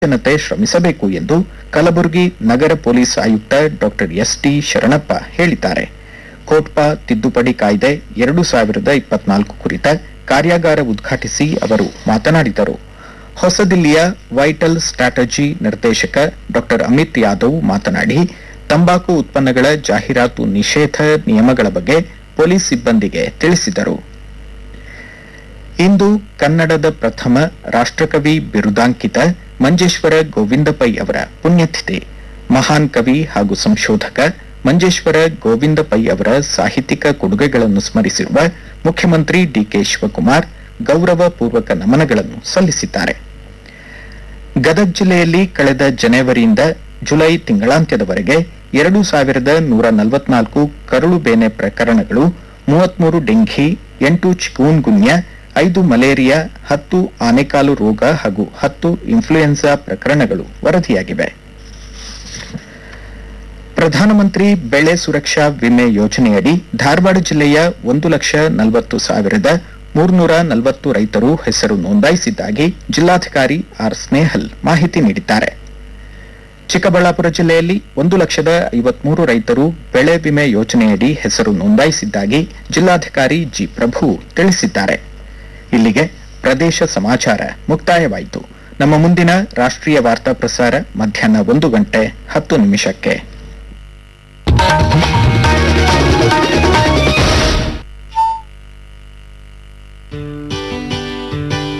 ಜನತೆ ಶ್ರಮಿಸಬೇಕು ಎಂದು ಕಲಬುರಗಿ ನಗರ ಪೊಲೀಸ್ ಆಯುಕ್ತ ಡಾಕ್ಟರ್ ಎಸ್.ಟಿ. ಶರಣಪ್ಪ ಹೇಳಿದ್ದಾರೆ. ಕೋಟ್ಪಾ ತಿದ್ದುಪಡಿ ಕಾಯ್ದೆ 2024 ಕುರಿತ ಕಾರ್ಯಾಗಾರ ಉದ್ಘಾಟಿಸಿ ಅವರು ಮಾತನಾಡಿದರು. ಹೊಸದಿಲ್ಲಿಯ ವೈಟಲ್ ಸ್ಟ್ರಾಟಜಿ ನಿರ್ದೇಶಕ ಡಾಕ್ಟರ್ ಅಮಿತ್ ಯಾದವ್ ಮಾತನಾಡಿ, ತಂಬಾಕು ಉತ್ಪನ್ನಗಳ ಜಾಹೀರಾತು ನಿಷೇಧ ನಿಯಮಗಳ ಬಗ್ಗೆ ಪೊಲೀಸ್ ಸಿಬ್ಬಂದಿಗೆ ತಿಳಿಸಿದರು. ಇಂದು ಕನ್ನಡದ ಪ್ರಥಮ ರಾಷ್ಟ್ರಕವಿ ಬಿರುದಾಂಕಿತ ಮಂಜೇಶ್ವರ ಗೋವಿಂದ ಪೈ ಅವರ ಪುಣ್ಯತಿಥಿ. ಮಹಾನ್ ಕವಿ ಹಾಗೂ ಸಂಶೋಧಕ ಮಂಜೇಶ್ವರ ಗೋವಿಂದ ಪೈ ಅವರ ಸಾಹಿತ್ಯಿಕ ಕೊಡುಗೆಗಳನ್ನು ಸ್ಮರಿಸಿರುವ ಮುಖ್ಯಮಂತ್ರಿ ಡಿಕೆ ಶಿವಕುಮಾರ್ ಗೌರವ ಪೂರ್ವಕ ನಮನಗಳನ್ನು ಸಲ್ಲಿಸಿದ್ದಾರೆ. ಗದಗ ಜಿಲ್ಲೆಯಲ್ಲಿ ಕಳೆದ ಜನವರಿಯಿಂದ ಜುಲೈ ತಿಂಗಳಾಂತ್ಯದವರೆಗೆ 2144 ಕರಳು ಬೇನೆ ಪ್ರಕರಣಗಳು, 33 ಡೆಂಘಿ, 8 ಚಿಕೂನ್ಗುನ್ಯಾ, 5 ಮಲೇರಿಯಾ, 10 ಆನೆಕಾಲು ರೋಗ ಹಾಗೂ 10 ಇನ್ಫ್ಲೂಯೆನ್ಸಾ ಪ್ರಕರಣಗಳು ವರದಿಯಾಗಿವೆ. ಪ್ರಧಾನಮಂತ್ರಿ ಬೆಳೆ ಸುರಕ್ಷಾ ವಿಮೆ ಯೋಜನೆಯಡಿ ಧಾರವಾಡ ಜಿಲ್ಲೆಯ 1,40,340 ರೈತರು ಹೆಸರು ನೋಂದಾಯಿಸಿದ್ದಾಗಿ ಜಿಲ್ಲಾಧಿಕಾರಿ ಆರ್ ಸ್ನೇಹಲ್ ಮಾಹಿತಿ ನೀಡಿದ್ದಾರೆ. ಚಿಕ್ಕಬಳ್ಳಾಪುರ ಜಿಲ್ಲೆಯಲ್ಲಿ 1,53,000 ರೈತರು ಬೆಳೆ ವಿಮೆ ಯೋಜನೆಯಡಿ ಹೆಸರು ನೋಂದಾಯಿಸಿದ್ದಾಗಿ ಜಿಲ್ಲಾಧಿಕಾರಿ ಜಿ ಪ್ರಭು ತಿಳಿಸಿದ್ದಾರೆ. ಇಲ್ಲಿಗೆ ಪ್ರದೇಶ ಸಮಾಚಾರ ಮುಕ್ತಾಯವಾಯಿತು. ನಮ್ಮ ಮುಂದಿನ ರಾಷ್ಟ್ರೀಯ ವಾರ್ತಾ ಪ್ರಸಾರ ಮಧ್ಯಾಹ್ನ 1:10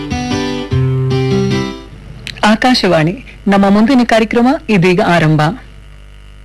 ಆಕಾಶವಾಣಿ. ನಮ್ಮ ಮುಂದಿನ ಕಾರ್ಯಕ್ರಮ ಇದೀಗ ಆರಂಭ.